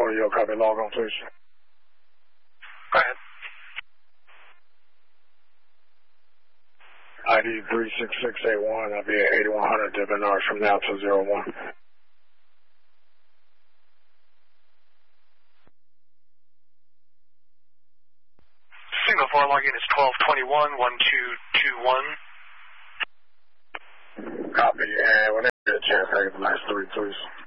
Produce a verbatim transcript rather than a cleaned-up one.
Yo, copy, log on, please. Go ahead. I D three six six eight one, I'll be at eighty-one hundred Devon Arch from now to zero one. Singapore login is twelve twenty-one, one two two one. Copy, and whenever you get a chance, I get the last three, please.